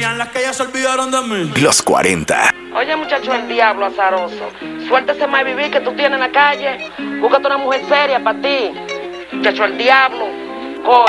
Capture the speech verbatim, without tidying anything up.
creían las que ya se olvidaron de mí. Los cuarenta. Oye, muchacho, el diablo azaroso. Suéltese más vivir que tú tienes en la calle. Búscate una mujer seria para ti. Muchacho, el diablo.